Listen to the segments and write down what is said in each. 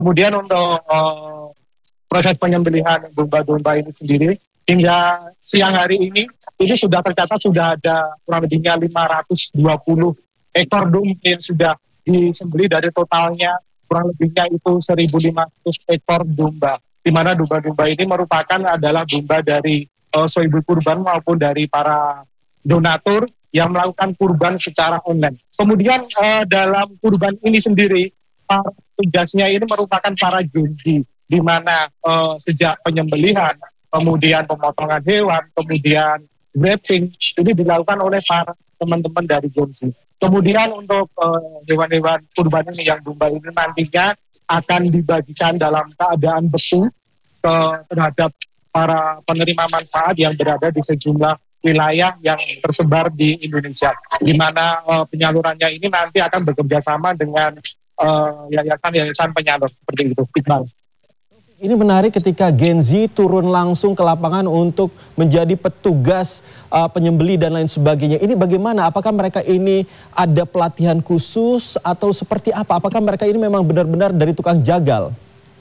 Kemudian untuk proses penyembelihan domba-domba ini sendiri hingga siang hari ini sudah tercatat sudah ada kurang lebihnya 520 ekor domba yang sudah disembelih dari totalnya kurang lebihnya itu 1.500 ekor domba. Di mana domba-domba ini merupakan adalah domba dari sohibul kurban maupun dari para donatur yang melakukan kurban secara online. Kemudian dalam kurban ini sendiri, para tugasnya ini merupakan para junji, di mana sejak penyembelihan, kemudian pemotongan hewan, kemudian wrapping, ini dilakukan oleh para teman-teman dari junji. Kemudian untuk hewan-hewan kurban ini yang domba ini nantinya akan dibagikan dalam keadaan bersih terhadap para penerima manfaat yang berada di sejumlah wilayah yang tersebar di Indonesia, di mana penyalurannya ini nanti akan bekerja sama dengan yayasan penyalur seperti itu. Iqbal. Ini menarik ketika Gen Z turun langsung ke lapangan untuk menjadi petugas penyembeli dan lain sebagainya. Ini bagaimana? Apakah mereka ini ada pelatihan khusus atau seperti apa? Apakah mereka ini memang benar-benar dari tukang jagal?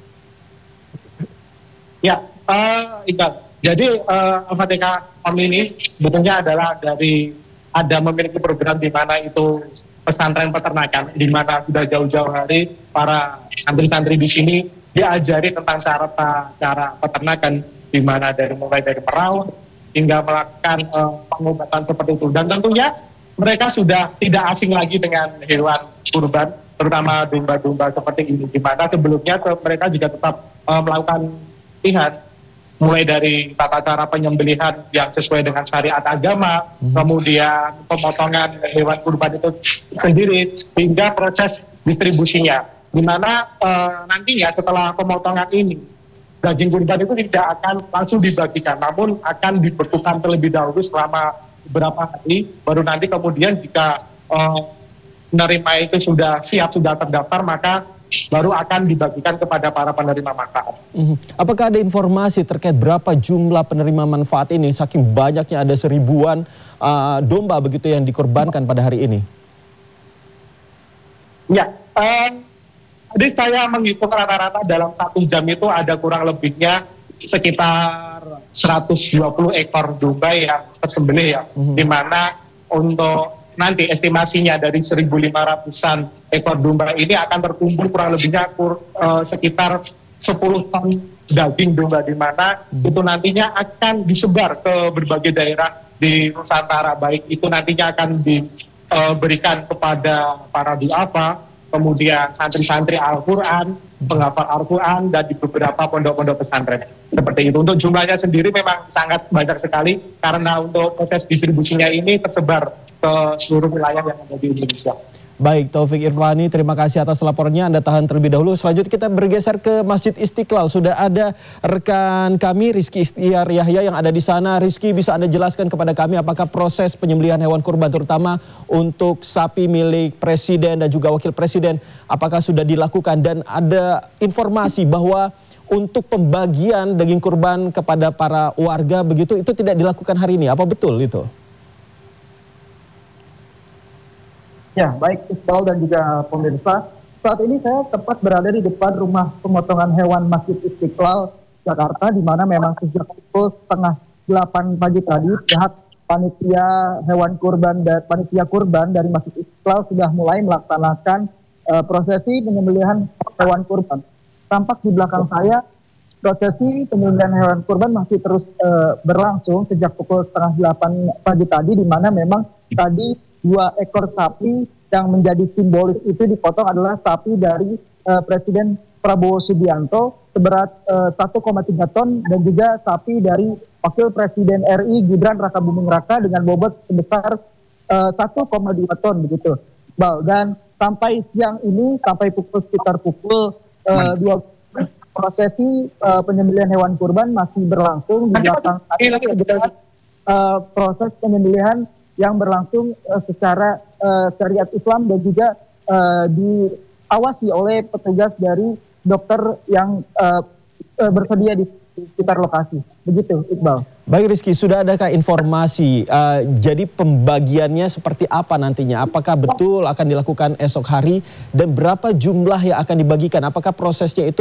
Ya, Iqbal. Jadi FATK kami ini sebetulnya adalah ada memiliki program di mana itu pesantren peternakan, di mana sudah jauh-jauh hari para santri-santri di sini diajari tentang cara peternakan, di mana mulai dari merawat hingga melakukan pengobatan seperti itu. Dan tentunya mereka sudah tidak asing lagi dengan hewan kurban, terutama domba-domba seperti ini, di mana sebelumnya mereka juga tetap melakukan latihan mulai dari tata cara penyembelihan yang sesuai dengan syariat agama, kemudian pemotongan hewan kurban itu sendiri, hingga proses distribusinya. Di mana nantinya setelah pemotongan ini, daging kurban itu tidak akan langsung dibagikan, namun akan dibekukan terlebih dahulu selama beberapa hari, baru nanti kemudian jika penerima itu sudah siap, sudah terdaftar, maka baru akan dibagikan kepada para penerima manfaat. Apakah ada informasi terkait berapa jumlah penerima manfaat ini? Saking banyaknya, ada seribuan domba begitu yang dikorbankan pada hari ini. Ya, jadi saya menghitung rata-rata dalam 1 jam itu ada kurang lebihnya sekitar 120 ekor domba yang tersembelih ya, di mana untuk nanti estimasinya dari 1.500-an ekor domba ini akan terkumpul kurang lebihnya sekitar 10 ton daging domba, di mana itu nantinya akan disebar ke berbagai daerah di Nusantara, baik itu nantinya akan diberikan kepada para duafa, kemudian santri-santri Al-Quran, penghafal Al-Quran, dan di beberapa pondok-pondok pesantren. Seperti itu. Untuk jumlahnya sendiri memang sangat banyak sekali, karena untuk proses distribusinya ini tersebar ke seluruh wilayah yang ada di Indonesia. Baik, Taufik Irvani, terima kasih atas laporannya. Anda tahan terlebih dahulu. Selanjutnya kita bergeser ke Masjid Istiqlal. Sudah ada rekan kami, Rizky Istiar Yahya, yang ada di sana. Rizky, bisa Anda jelaskan kepada kami apakah proses penyembelihan hewan kurban, terutama untuk sapi milik Presiden dan juga Wakil Presiden, apakah sudah dilakukan? Dan ada informasi bahwa untuk pembagian daging kurban kepada para warga begitu, itu tidak dilakukan hari ini. Apa betul itu? Ya, baik Iqbal dan juga pemirsa. Saat ini saya tepat berada di depan rumah pemotongan hewan Masjid Istiqlal, Jakarta, di mana memang sejak pukul 7:30 pagi tadi pihak panitia hewan kurban dan panitia kurban dari Masjid Istiqlal sudah mulai melaksanakan prosesi penyembelihan hewan kurban. Tampak di belakang saya prosesi penyembelihan hewan kurban masih terus berlangsung sejak pukul 7:30 pagi tadi, di mana memang tadi 2 ekor sapi yang menjadi simbolis itu dipotong adalah sapi dari Presiden Prabowo Subianto seberat 1,3 ton, dan juga sapi dari Wakil Presiden RI Gibran Rakabuming Raka dengan bobot sebesar 1,2 ton begitu. Dan sampai siang ini, sampai sekitar pukul 2, prosesi penyembelihan hewan kurban masih berlangsung. Di belakang proses penyembelihan yang berlangsung secara syariat Islam dan juga diawasi oleh petugas dari dokter yang bersedia di sekitar lokasi. Begitu, Iqbal. Baik Rizky, sudah adakah informasi jadi pembagiannya seperti apa nantinya? Apakah betul akan dilakukan esok hari dan berapa jumlah yang akan dibagikan? Apakah prosesnya itu